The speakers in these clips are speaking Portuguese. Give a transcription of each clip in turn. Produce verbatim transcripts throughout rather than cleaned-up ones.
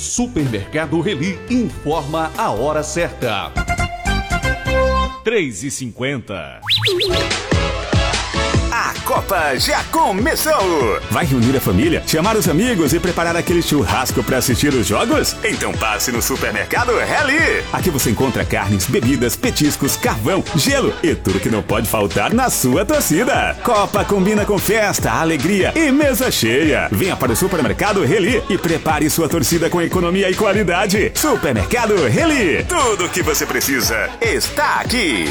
Supermercado Reli informa a hora certa. três e cinquenta. A Copa já começou! Vai reunir a família, chamar os amigos e preparar aquele churrasco para assistir os jogos? Então passe no Supermercado Reli! Aqui você encontra carnes, bebidas, petiscos, carvão, gelo e tudo que não pode faltar na sua torcida. Copa combina com festa, alegria e mesa cheia. Venha para o Supermercado Reli e prepare sua torcida com economia e qualidade. Supermercado Reli! Tudo o que você precisa está aqui!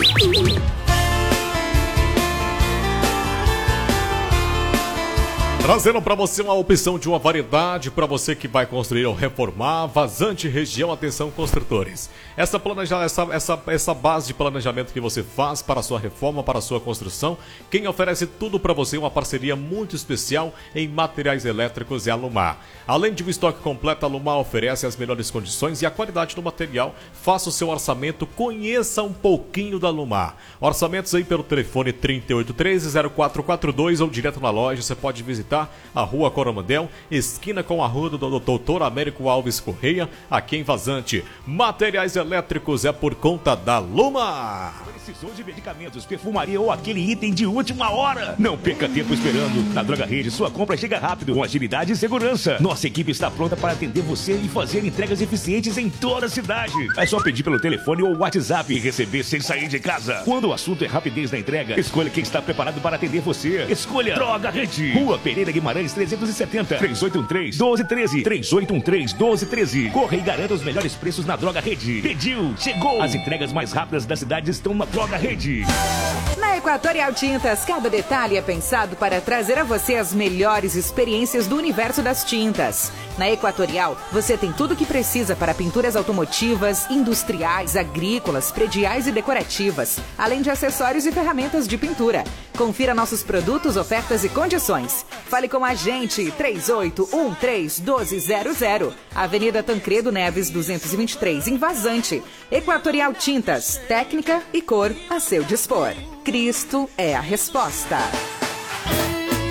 Trazendo para você uma opção de uma variedade para você que vai construir ou reformar. Vazante Região, atenção construtores. Essa, planeja, essa, essa, essa base de planejamento que você faz para a sua reforma, para a sua construção, quem oferece tudo para você, uma parceria muito especial em materiais elétricos é a Lumar. Além de um estoque completo, a Lumar oferece as melhores condições e a qualidade do material. Faça o seu orçamento, conheça um pouquinho da Lumar. Orçamentos aí pelo telefone trinta e oito treze, zero quatro quatro dois ou direto na loja, você pode visitar a Rua Coromandel, esquina com a Rua do doutor Américo Alves Correia, aqui em Vazante. Materiais elétricos é por conta da Lumar. Precisou de medicamentos, perfumaria ou aquele item de última hora? Não perca tempo esperando. Na Droga Rede, sua compra chega rápido, com agilidade e segurança. Nossa equipe está pronta para atender você e fazer entregas eficientes em toda a cidade. É só pedir pelo telefone ou WhatsApp e receber sem sair de casa. Quando o assunto é rapidez na entrega, escolha quem está preparado para atender você. Escolha Droga Rede. Rua Pereira Guimarães trezentos e setenta, três oito um três, um dois um três, três oito um três, um dois um três. Corra e garanta os melhores preços na Droga Rede. Pediu, chegou. As entregas mais rápidas da cidade estão na Droga Rede. Na Equatorial Tintas, cada detalhe é pensado para trazer a você as melhores experiências do universo das tintas. Na Equatorial, você tem tudo o que precisa para pinturas automotivas, industriais, agrícolas, prediais e decorativas, além de acessórios e ferramentas de pintura. Confira nossos produtos, ofertas e condições. Fale com a gente, três oito um três, um dois zero zero. Avenida Tancredo Neves, duzentos e vinte e três, em Vazante. Equatorial Tintas, técnica e cor a seu dispor. Cristo é a resposta.